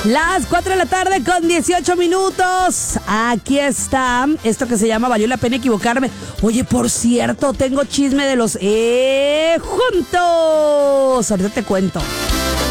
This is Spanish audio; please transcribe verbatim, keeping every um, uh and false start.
Las cuatro de la tarde con dieciocho minutos. Aquí está esto que se llama Valió la pena equivocarme. Oye, por cierto, tengo chisme de los eh, juntos. Ahorita te cuento.